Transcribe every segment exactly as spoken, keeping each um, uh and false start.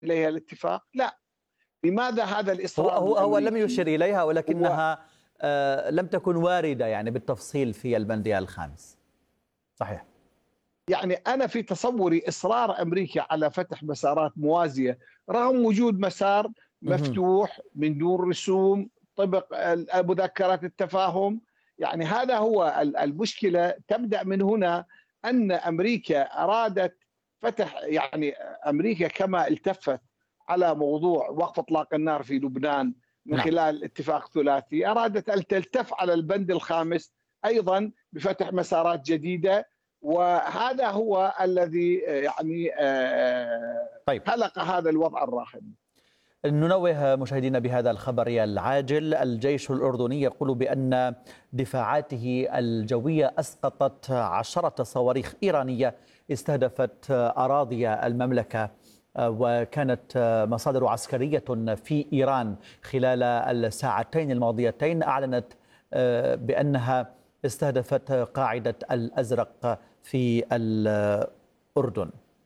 إليها الاتفاق؟ لا. لماذا هذا هو الإصرار هو هو لم الأمريكي؟ يشر إليها، هو ولكنها آه، لم تكن واردة يعني بالتفصيل في البند الخامس. صحيح. يعني أنا في تصوري إصرار أمريكا على فتح مسارات موازية رغم وجود مسار مهم. مفتوح من دون رسوم طبق ال- مذكرات التفاهم. يعني هذا هو ال- المشكلة تبدأ من هنا، أن أمريكا أرادت فتح، يعني أمريكا كما التفت على موضوع وقف إطلاق النار في لبنان من نعم. خلال اتفاق ثلاثي، أرادت أن تلتف على البند الخامس أيضا بفتح مسارات جديدة. وهذا هو الذي يعني آه، طيب، خلق هذا الوضع الراهن. ننوه مشاهدينا بهذا الخبر العاجل. الجيش الأردني يقول بأن دفاعاته الجوية أسقطت عشرة صواريخ إيرانية استهدفت أراضي المملكة، وكانت مصادر عسكرية في إيران خلال الساعتين الماضيتين أعلنت بأنها استهدفت قاعدة الأزرق في الأردن.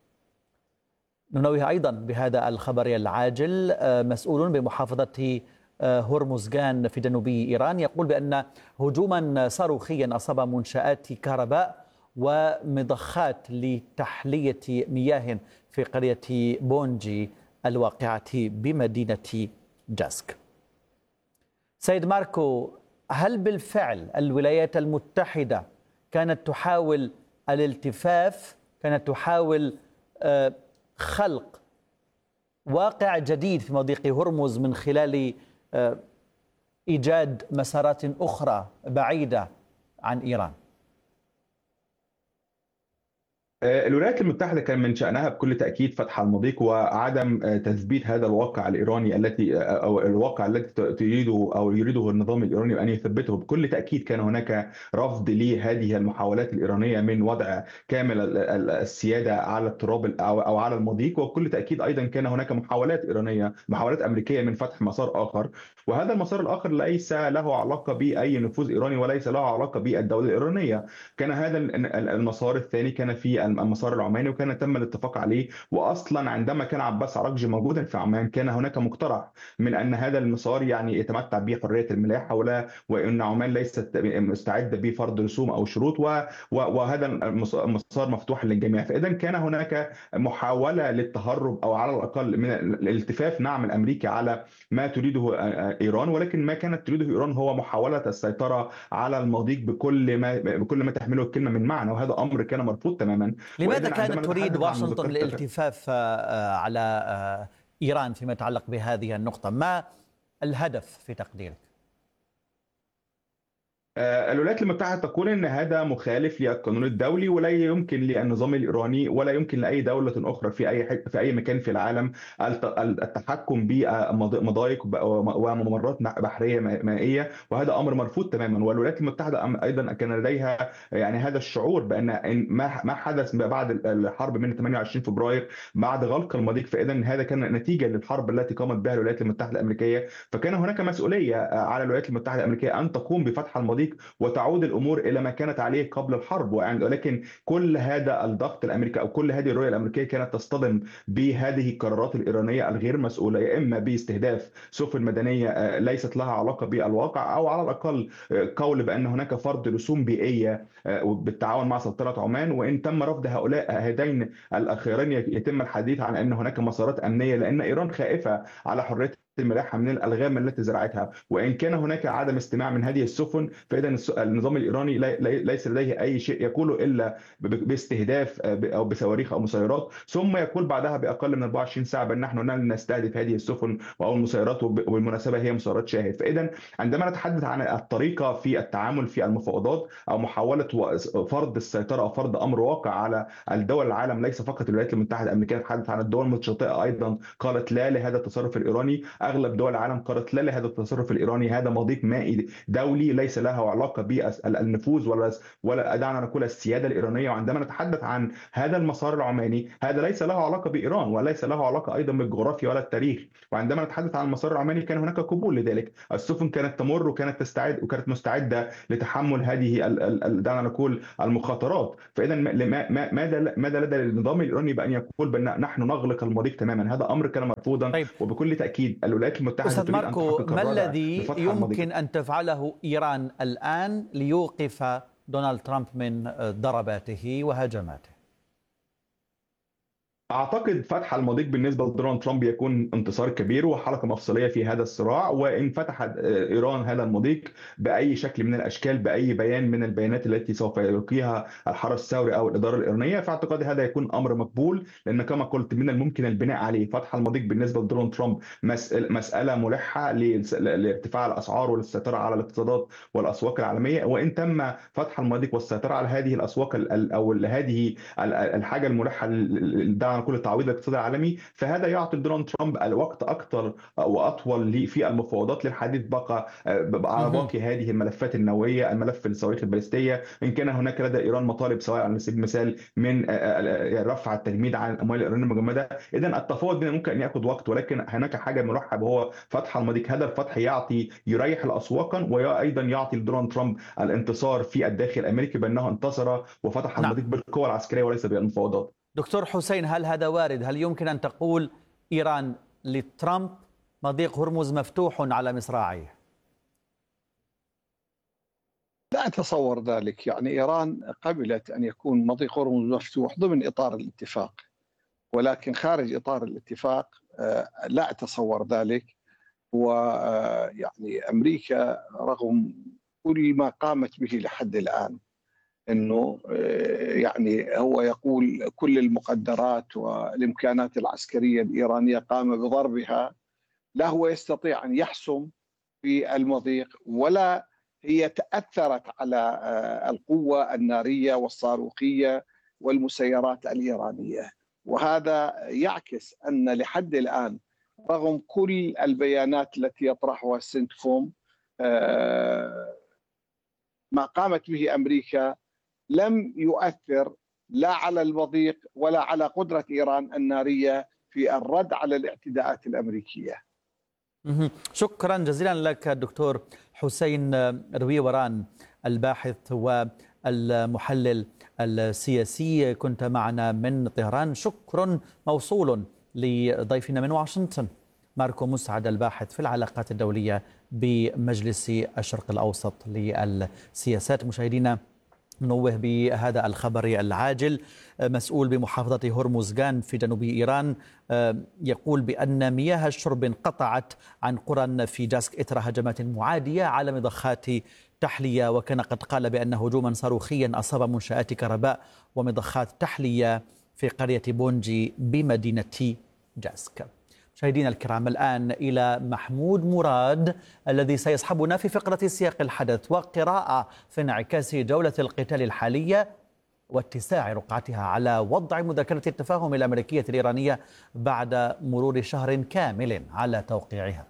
ننوه أيضا بهذا الخبر العاجل. مسؤول بمحافظة هرمزغان في جنوب إيران يقول بأن هجوما صاروخيا أصاب منشآت كهرباء ومضخات لتحلية مياه في قرية بونجي الواقعة بمدينة جاسك. سيد ماركو، هل بالفعل الولايات المتحدة كانت تحاول الالتفاف، كانت تحاول خلق واقع جديد في مضيق هرمز من خلال إيجاد مسارات أخرى بعيدة عن إيران؟ الولايات المتحدة كان من شأنها بكل تأكيد فتح المضيق وعدم تثبيت هذا الواقع الإيراني التي أو الواقع الذي تريده أو يريده النظام الإيراني أن يثبته. بكل تأكيد كان هناك رفض لهذه المحاولات الإيرانية من وضع كامل السيادة على التراب أو على المضيق، وبكل تأكيد أيضا كان هناك محاولات إيرانية محاولات أمريكية من فتح مسار آخر، وهذا المسار الآخر ليس له علاقة بأي نفوذ إيراني وليس له علاقة بالدولة الإيرانية. كان هذا المسار الثاني كان في المسار العماني، وكان تم الاتفاق عليه. واصلا عندما كان عباس عراقجي موجودا في عمان كان هناك مقترح من ان هذا المسار يعني يتمتع بحريه الملاحه ولا وان عمان ليست مستعده بفرض رسوم او شروط، وهذا المسار مفتوح للجميع. فاذا كان هناك محاوله للتهرب او على الاقل من الالتفاف نعم الامريكي على ما تريده ايران، ولكن ما كانت تريده ايران هو محاوله السيطره على المضيق بكل ما بكل ما تحمله الكلمه من معنى، وهذا امر كان مرفوض تماما. لماذا وإذا كانت عندما تريد نتحدث عن واشنطن مذكرات الالتفاف على إيران فيما يتعلق بهذه النقطة؟ ما الهدف في تقديرك؟ الولايات المتحدة تقول أن هذا مخالف للقانون الدولي، ولا يمكن للنظام الإيراني ولا يمكن لأي دولة أخرى في أي في أي مكان في العالم التحكم بمضايق وممرات بحرية مائية، وهذا أمر مرفوض تماما. والولايات المتحدة أيضا كان لديها يعني هذا الشعور بأن ما ما حدث بعد الحرب من ثمانية وعشرين فبراير بعد غلق المضيق، فإذا هذا كان نتيجة للحرب التي قامت بها الولايات المتحدة الأمريكية. فكان هناك مسؤولية على الولايات المتحدة الأمريكية أن تقوم بفتح المضيق وتعود الامور الى ما كانت عليه قبل الحرب. ولكن كل هذا الضغط الامريكي او كل هذه الرؤيه الامريكيه كانت تصطدم بهذه القرارات الايرانيه الغير مسؤوله، يا اما باستهداف سفن مدنيه ليست لها علاقه بالواقع، او على الاقل قول بان هناك فرض رسوم بيئيه بالتعاون مع سلطنه عمان. وان تم رفض هؤلاء هذين الاخيرين يتم الحديث عن ان هناك مسارات امنيه، لان ايران خائفه على حريه الملاحه من الالغام التي زرعتها. وان كان هناك عدم استماع من هذه السفن، فاذا النظام الايراني ليس لديه اي شيء يقوله الا باستهداف او بصواريخ او مسيرات، ثم يقول بعدها باقل من أربعة وعشرين ساعه بان نحن لن نستهدف هذه السفن او المسيرات، وبالمناسبه هي مسيرات شاهد. فاذا عندما نتحدث عن الطريقه في التعامل في المفاوضات او محاوله فرض السيطره او فرض امر واقع على الدول العالم، ليس فقط الولايات المتحده الامريكيه، تتحدث عن الدول المتشاطئه ايضا قالت لا لهذا التصرف الايراني. اغلب دول العالم قالت لا لهذا التصرف الايراني، هذا مضيق مائي دولي ليس له علاقه بالنفوذ ولا ولا دعنا نقول السياده الايرانيه. وعندما نتحدث عن هذا المسار العماني، هذا ليس له علاقه بايران وليس له علاقه ايضا بالجغرافيا ولا التاريخ. وعندما نتحدث عن المسار العماني كان هناك قبول لذلك، السفن كانت تمر وكانت تستعد وكانت مستعده لتحمل هذه دعنا نقول المخاطرات. فاذا ماذا ماذا لدى النظام الايراني بان يقول بان نحن نغلق المضيق تماما؟ هذا امر كان مرفوضا. طيب. وبكل تاكيد الولايات المتحده أستاذ ماركو، ما الذي يمكن ان تفعله ايران الان ليوقف دونالد ترامب من ضرباته وهجماته؟ أعتقد فتح المضيق بالنسبة لدونالد ترامب يكون انتصار كبير وحلقة مفصلية في هذا الصراع. وإن فتحت إيران هذا المضيق بأي شكل من الأشكال، بأي بيان من البيانات التي سوف يلقيها الحرس الثوري أو الإدارة الإيرانية، فأعتقد هذا يكون أمر مقبول، لأن كما قلت من الممكن البناء عليه. فتح المضيق بالنسبة لدونالد ترامب مسألة ملحة لارتفاع الأسعار والسيطرة على الاقتصادات والأسواق العالمية. وإن تم فتح المضيق والسيطرة على هذه الأسواق أو هذه الحاجة الملحة كل التعويض الاقتصادي العالمي، فهذا يعطي دونالد ترامب الوقت اكثر واطول في المفاوضات للحديث بقى على باقي هذه الملفات النوويه، الملف الصواريخ البالستيه، ان كان هناك لدى ايران مطالب سواء على سبيل المثال من رفع التجميد عن الاموال الايرانيه المجمده. اذا التفاوض بنا ممكن ان ياخذ وقت، ولكن هناك حاجه مرحب وهو فتح المضيق. هذا الفتح يعطي يريح الاسواق وايضا يعطي لدونالد ترامب الانتصار في الداخل الامريكي بانه انتصر وفتح المضيق نعم. بالقوى العسكريه وليس بالمفاوضات. دكتور حسين، هل هذا وارد؟ هل يمكن أن تقول إيران لترامب مضيق هرمز مفتوح على مصراعيه؟ لا أتصور ذلك. يعني إيران قبلت أن يكون مضيق هرمز مفتوح ضمن إطار الاتفاق، ولكن خارج إطار الاتفاق لا أتصور ذلك. ويعني أمريكا رغم كل ما قامت به لحد الآن، انه يعني هو يقول كل المقدرات والامكانات العسكريه الايرانيه قام بضربها، لا هو يستطيع ان يحسم في المضيق ولا هي تاثرت على القوه الناريه والصاروخيه والمسيرات الايرانيه. وهذا يعكس ان لحد الان رغم كل البيانات التي يطرحها السنتكوم ما قامت به امريكا لم يؤثر لا على المضيق ولا على قدرة إيران النارية في الرد على الاعتداءات الأمريكية. شكرا جزيلا لك دكتور حسين رويوران، الباحث والمحلل السياسي، كنت معنا من طهران. شكر موصول لضيفنا من واشنطن ماركو مسعد، الباحث في العلاقات الدولية بمجلس الشرق الأوسط للسياسات. مشاهدينا، نوه بهذا الخبر العاجل. مسؤول بمحافظة هرمزغان في جنوب إيران يقول بأن مياه الشرب انقطعت عن قرى في جاسك إثر هجمات معادية على مضخات تحلية، وكان قد قال بأن هجوما صاروخيا أصاب منشآت كهرباء ومضخات تحلية في قرية بونجي بمدينة جاسك. مشاهدينا الكرام، الآن إلى محمود مراد الذي سيصحبنا في فقرة سياق الحدث وقراءة في انعكاس جولة القتال الحالية واتساع رقعتها على وضع مذكرة التفاهم الأمريكية الإيرانية بعد مرور شهر كامل على توقيعها.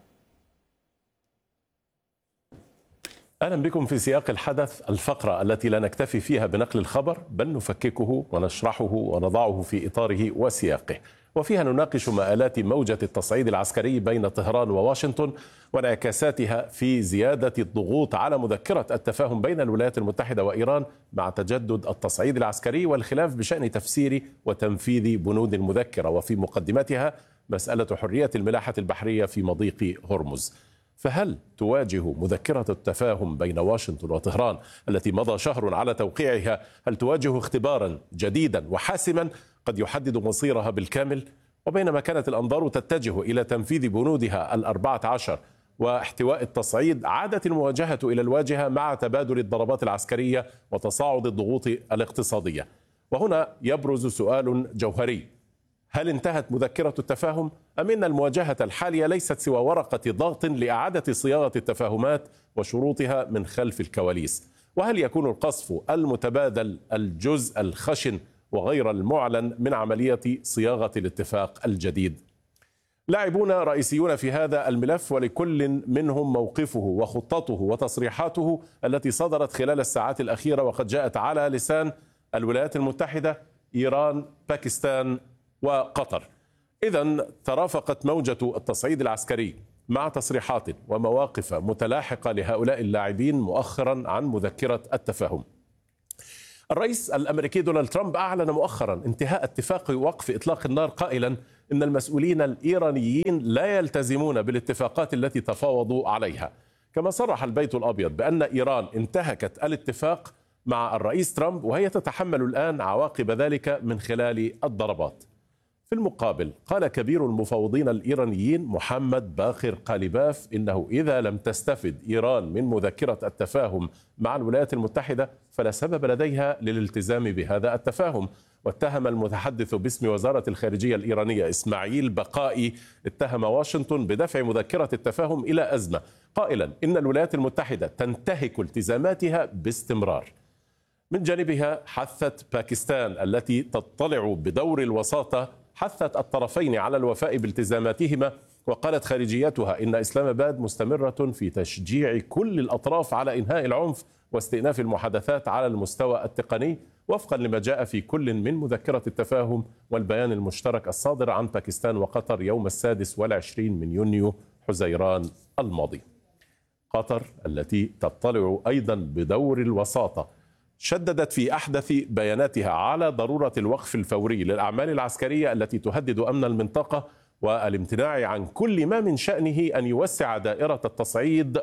أهلا بكم في سياق الحدث، الفقرة التي لا نكتفي فيها بنقل الخبر بل نفككه ونشرحه ونضعه في إطاره وسياقه، وفيها نناقش مآلات موجة التصعيد العسكري بين طهران وواشنطن وانعكاساتها في زيادة الضغوط على مذكرة التفاهم بين الولايات المتحدة وإيران مع تجدد التصعيد العسكري والخلاف بشأن تفسير وتنفيذ بنود المذكرة، وفي مقدمتها مسألة حرية الملاحة البحرية في مضيق هرمز. فهل تواجه مذكرة التفاهم بين واشنطن وطهران التي مضى شهر على توقيعها، هل تواجه اختبارا جديدا وحاسما قد يحدد مصيرها بالكامل؟ وبينما كانت الأنظار تتجه إلى تنفيذ بنودها الأربعة عشر واحتواء التصعيد، عادت المواجهة إلى الواجهة مع تبادل الضربات العسكرية وتصاعد الضغوط الاقتصادية. وهنا يبرز سؤال جوهري: هل انتهت مذكرة التفاهم أم إن المواجهة الحالية ليست سوى ورقة ضغط لإعادة صياغة التفاهمات وشروطها من خلف الكواليس؟ وهل يكون القصف المتبادل الجزء الخشن وغير المعلن من عملية صياغة الاتفاق الجديد؟ لاعبون رئيسيون في هذا الملف، ولكل منهم موقفه وخطته وتصريحاته التي صدرت خلال الساعات الأخيرة، وقد جاءت على لسان الولايات المتحدة، إيران، باكستان وقطر. إذن ترافقت موجة التصعيد العسكري مع تصريحات ومواقف متلاحقة لهؤلاء اللاعبين مؤخرا عن مذكرة التفاهم. الرئيس الأمريكي دونالد ترامب أعلن مؤخرا انتهاء اتفاق وقف إطلاق النار، قائلا إن المسؤولين الإيرانيين لا يلتزمون بالاتفاقات التي تفاوضوا عليها. كما صرح البيت الأبيض بأن إيران انتهكت الاتفاق مع الرئيس ترامب، وهي تتحمل الآن عواقب ذلك من خلال الضربات. في المقابل قال كبير المفاوضين الإيرانيين محمد باقر قالباف إنه إذا لم تستفد إيران من مذكرة التفاهم مع الولايات المتحدة فلا سبب لديها للالتزام بهذا التفاهم. واتهم المتحدث باسم وزارة الخارجية الإيرانية إسماعيل بقائي اتهم واشنطن بدفع مذكرة التفاهم إلى أزمة، قائلا إن الولايات المتحدة تنتهك التزاماتها باستمرار. من جانبها حثت باكستان التي تطلع بدور الوساطة حثت الطرفين على الوفاء بالتزاماتهما، وقالت خارجيتها إن إسلام آباد مستمرة في تشجيع كل الأطراف على إنهاء العنف واستئناف المحادثات على المستوى التقني، وفقا لما جاء في كل من مذكرة التفاهم والبيان المشترك الصادر عن باكستان وقطر يوم السادس والعشرين من يونيو حزيران الماضي. قطر التي تطلع أيضا بدور الوساطة شددت في أحدث بياناتها على ضرورة الوقف الفوري للأعمال العسكرية التي تهدد أمن المنطقة، والامتناع عن كل ما من شأنه أن يوسع دائرة التصعيد،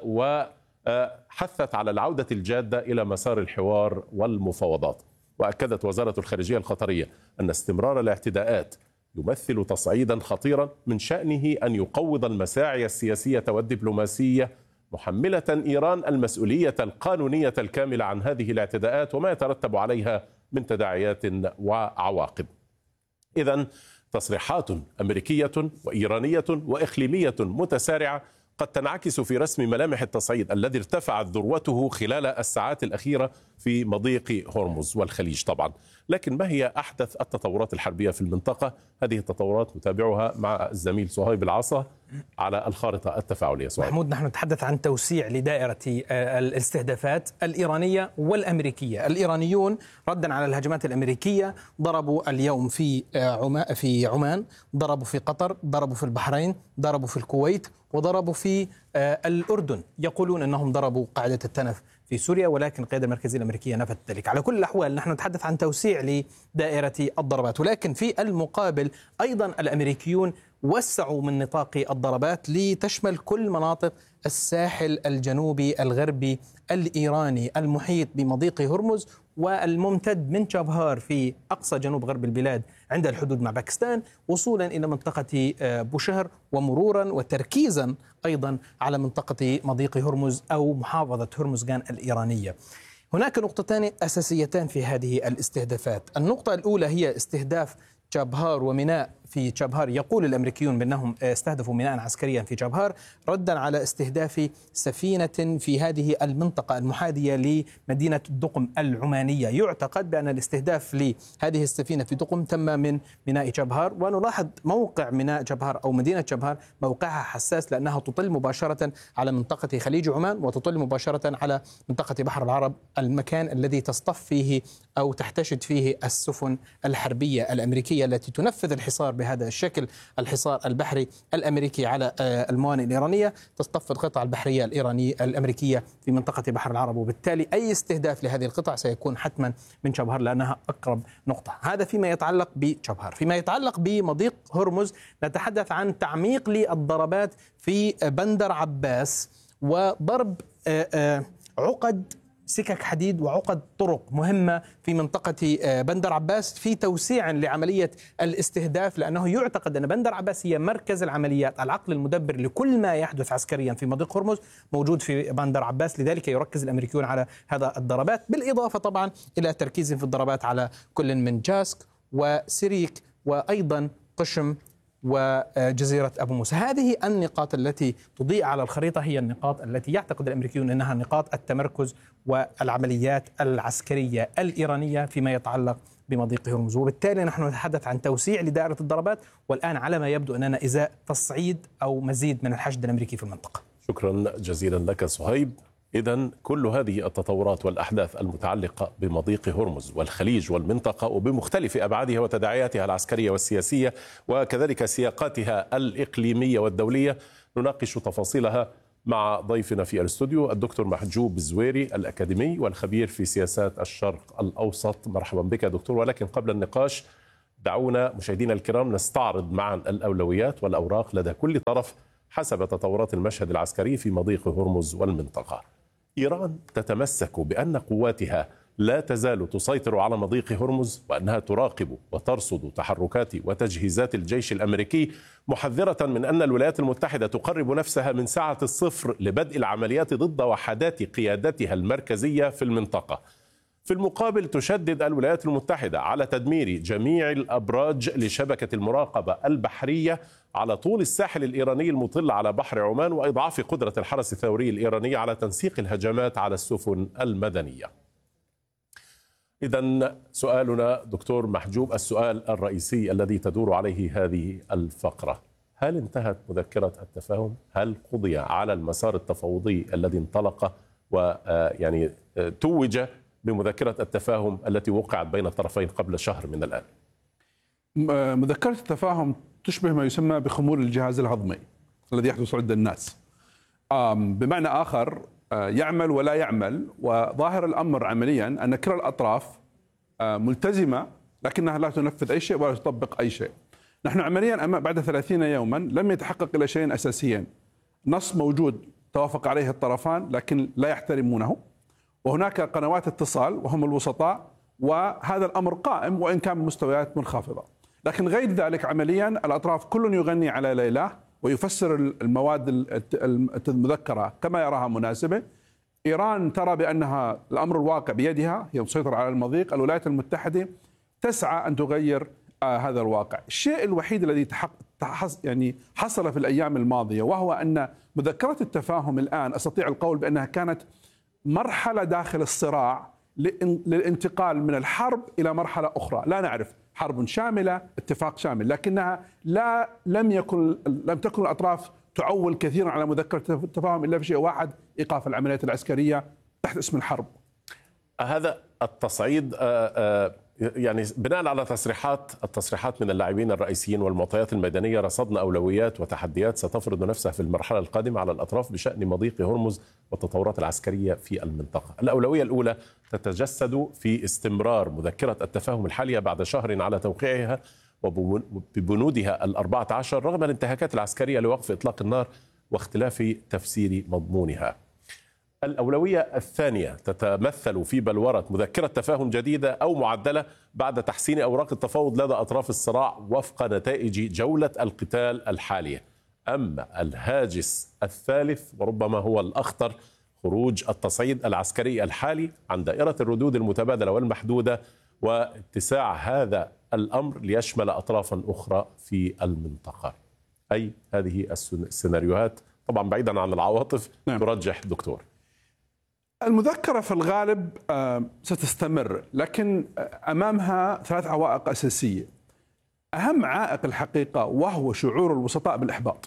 وحثت على العودة الجادة إلى مسار الحوار والمفاوضات. وأكدت وزارة الخارجية القطرية أن استمرار الاعتداءات يمثل تصعيدا خطيرا من شأنه أن يقوض المساعي السياسية والدبلوماسية، محملة إيران المسؤولية القانونية الكاملة عن هذه الاعتداءات وما يترتب عليها من تداعيات وعواقب. إذن تصريحات أمريكية وإيرانية وإقليمية متسارعة قد تنعكس في رسم ملامح التصعيد الذي ارتفعت ذروته خلال الساعات الأخيرة في مضيق هرمز والخليج طبعا. لكن ما هي أحدث التطورات الحربية في المنطقة؟ هذه التطورات نتابعها مع الزميل صهيب العصا على الخارطة التفاعلية. صهيب. محمود، نحن نتحدث عن توسيع لدائرة الاستهدافات الإيرانية والأمريكية. الإيرانيون ردا على الهجمات الأمريكية ضربوا اليوم في عمان في عمان، ضربوا في قطر، ضربوا في البحرين، ضربوا في الكويت، وضربوا في الأردن. يقولون أنهم ضربوا قاعدة التنف في سوريا، ولكن القيادة المركزية الأمريكية نفت ذلك. على كل الأحوال نحن نتحدث عن توسيع لدائرة الضربات، ولكن في المقابل أيضا الأمريكيون وسعوا من نطاق الضربات لتشمل كل مناطق الساحل الجنوبي الغربي الإيراني المحيط بمضيق هرمز والممتد من شابهار في أقصى جنوب غرب البلاد عند الحدود مع باكستان، وصولا إلى منطقة بوشهر، ومرورا وتركيزا أيضا على منطقة مضيق هرمز أو محافظة هرمزغان الإيرانية. هناك نقطتان أساسيتان في هذه الاستهدافات. النقطة الأولى هي استهداف شابهار وميناء في شابهار. يقول الأمريكيون بأنهم استهدفوا ميناء عسكريا في شابهار ردا على استهداف سفينة في هذه المنطقة المحاذية لمدينة دقم العمانية. يعتقد بأن الاستهداف لهذه السفينة في دقم تم من ميناء شابهار، ونلاحظ موقع ميناء شابهار أو مدينة شابهار موقعها حساس لأنها تطل مباشرة على منطقة خليج عمان وتطل مباشرة على منطقة بحر العرب، المكان الذي تصطف فيه أو تحتشد فيه السفن الحربية الأمريكية التي تنفذ الحصار بهذا الشكل، الحصار البحري الأمريكي على الموانئ الإيرانية. تصطف القطع البحرية الإيرانية الأمريكية في منطقة بحر العرب، وبالتالي أي استهداف لهذه القطع سيكون حتما من شابهار لأنها أقرب نقطة. هذا فيما يتعلق بشابهار. فيما يتعلق بمضيق هرمز نتحدث عن تعميق للضربات في بندر عباس وضرب عقد سكك حديد وعقد طرق مهمة في منطقة بندر عباس في توسيع لعملية الاستهداف، لأنه يعتقد أن بندر عباس هي مركز العمليات، العقل المدبر لكل ما يحدث عسكريا في مضيق هرمز موجود في بندر عباس. لذلك يركز الأمريكيون على هذا الضربات، بالإضافة طبعا إلى تركيز في الضربات على كل من جاسك وسيريك وأيضا قشم وجزيرة أبو موسى. هذه النقاط التي تضيء على الخريطة هي النقاط التي يعتقد الأمريكيون أنها نقاط التمركز والعمليات العسكرية الإيرانية فيما يتعلق بمضيق هرمز، وبالتالي نحن نتحدث عن توسيع لدائرة الضربات، والآن على ما يبدو أننا إزاء تصعيد أو مزيد من الحشد الأمريكي في المنطقة. شكرا جزيلا لك صهيب. إذن كل هذه التطورات والأحداث المتعلقة بمضيق هرمز والخليج والمنطقة وبمختلف أبعادها وتداعياتها العسكرية والسياسية وكذلك سياقاتها الإقليمية والدولية نناقش تفاصيلها مع ضيفنا في الاستوديو الدكتور محجوب الزويري الأكاديمي والخبير في سياسات الشرق الأوسط. مرحبا بك دكتور. ولكن قبل النقاش دعونا مشاهدينا الكرام نستعرض معا الأولويات والأوراق لدى كل طرف حسب تطورات المشهد العسكري في مضيق هرمز والمنطقة. إيران تتمسك بأن قواتها لا تزال تسيطر على مضيق هرمز وأنها تراقب وترصد تحركات وتجهيزات الجيش الأمريكي، محذرة من أن الولايات المتحدة تقرب نفسها من ساعة الصفر لبدء العمليات ضد وحدات قيادتها المركزية في المنطقة. في المقابل تشدد الولايات المتحدة على تدمير جميع الأبراج لشبكة المراقبة البحرية على طول الساحل الإيراني المطل على بحر عمان، وإضعاف قدرة الحرس الثوري الإيراني على تنسيق الهجمات على السفن المدنية. إذن سؤالنا دكتور محجوب، السؤال الرئيسي الذي تدور عليه هذه الفقرة: هل انتهت مذكرة التفاهم؟ هل قضي على المسار التفاوضي الذي انطلق ويعني توج بمذكرة التفاهم التي وقعت بين الطرفين قبل شهر من الآن؟ مذكرة التفاهم تشبه ما يسمى بخمول الجهاز الهضمي الذي يحدث عند الناس. بمعنى آخر يعمل ولا يعمل، وظاهر الأمر عمليا أن كلا الأطراف ملتزمة لكنها لا تنفذ أي شيء ولا تطبق أي شيء. نحن عمليا بعد ثلاثين يوما لم يتحقق إلا شيئين أساسيين: نص موجود توافق عليه الطرفان لكن لا يحترمونه، وهناك قنوات اتصال وهم الوسطاء، وهذا الأمر قائم وإن كان بمستويات منخفضة. لكن غير ذلك عمليا الأطراف كل يغني على ليلاه ويفسر المواد المذكرة كما يراها مناسبة. إيران ترى بأنها الأمر الواقع بيدها، هي مسيطرة على المضيق. الولايات المتحدة تسعى أن تغير آه هذا الواقع. الشيء الوحيد الذي يعني حصل في الأيام الماضية وهو أن مذكرة التفاهم الآن أستطيع القول بأنها كانت مرحلة داخل الصراع للانتقال من الحرب إلى مرحلة أخرى. لا نعرف حرب شاملة، اتفاق شامل، لكنها لا لم يكن لم تكن الأطراف تعول كثيرا على مذكرة التفاهم إلا في شيء واحد: إيقاف العمليات العسكرية تحت اسم الحرب. هذا التصعيد يعني بناء على تصريحات التصريحات من اللاعبين الرئيسيين والمعطيات الميدانية رصدنا أولويات وتحديات ستفرض نفسها في المرحلة القادمة على الأطراف بشأن مضيق هرمز والتطورات العسكرية في المنطقة. الأولوية الأولى تتجسد في استمرار مذكرة التفاهم الحالية بعد شهر على توقيعها وببنودها الأربعة عشر رغم الانتهاكات العسكرية لوقف إطلاق النار واختلاف تفسير مضمونها. الأولوية الثانية تتمثل في بلورة مذكرة تفاهم جديدة أو معدلة بعد تحسين أوراق التفاوض لدى أطراف الصراع وفق نتائج جولة القتال الحالية. أما الهاجس الثالث وربما هو الأخطر: خروج التصعيد العسكري الحالي عن دائرة الردود المتبادلة والمحدودة واتساع هذا الأمر ليشمل أطرافا أخرى في المنطقة. أي هذه السيناريوهات طبعا بعيدا عن العواطف نعم. ترجح دكتور؟ المذكرة في الغالب ستستمر، لكن أمامها ثلاث عوائق أساسية. أهم عائق الحقيقة وهو شعور الوسطاء بالإحباط.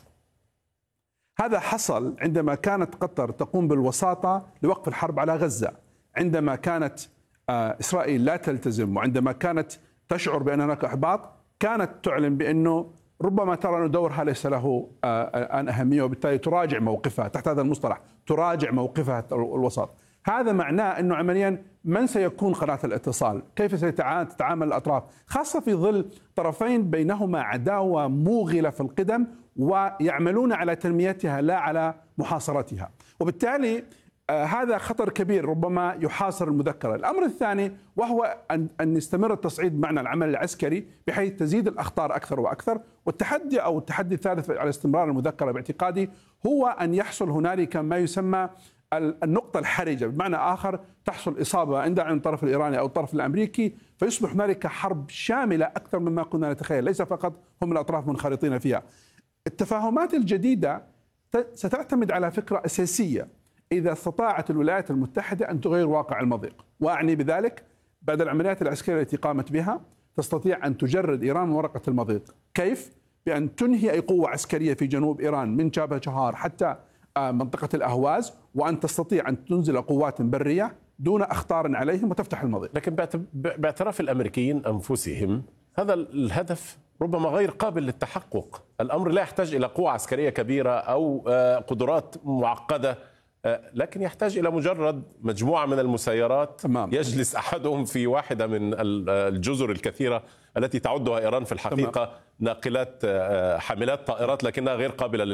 هذا حصل عندما كانت قطر تقوم بالوساطة لوقف الحرب على غزة، عندما كانت إسرائيل لا تلتزم، وعندما كانت تشعر بأن هناك إحباط كانت تعلن بأنه ربما ترى أن دورها ليس له الآن أهمية، وبالتالي تراجع موقفها تحت هذا المصطلح، تراجع موقفها الوسط. هذا معناه أنه عمليا من سيكون قناة الاتصال؟ كيف ستتعامل الأطراف؟ خاصة في ظل طرفين بينهما عداوة موغلة في القدم ويعملون على تنميتها لا على محاصرتها، وبالتالي آه هذا خطر كبير ربما يحاصر المذكرة. الأمر الثاني وهو أن, أن يستمر التصعيد معنى العمل العسكري بحيث تزيد الأخطار أكثر وأكثر. والتحدي أو التحدي الثالث على استمرار المذكرة باعتقادي هو أن يحصل هنالك ما يسمى النقطة الحرجة، بمعنى آخر تحصل إصابة عند الطرف الإيراني أو الطرف الأمريكي فيصبح هنالك حرب شاملة أكثر مما كنا نتخيل، ليس فقط هم الأطراف منخرطين فيها. التفاهمات الجديدة ستعتمد على فكرة أساسية: إذا استطاعت الولايات المتحدة أن تغير واقع المضيق، وأعني بذلك بعد العمليات العسكرية التي قامت بها تستطيع أن تجرد إيران من ورقة المضيق. كيف؟ بأن تنهي أي قوة عسكرية في جنوب إيران من جبهة شهار حتى منطقة الأهواز، وأن تستطيع أن تنزل قوات برية دون أخطار عليهم وتفتح المضيق. لكن باعتراف الأمريكيين أنفسهم هذا الهدف ربما غير قابل للتحقق. الأمر لا يحتاج إلى قوة عسكرية كبيرة أو قدرات معقدة، لكن يحتاج إلى مجرد مجموعة من المسيرات تمام. يجلس أحدهم في واحدة من الجزر الكثيرة التي تعدها إيران في الحقيقة تمام. ناقلات حاملات طائرات لكنها غير قابلة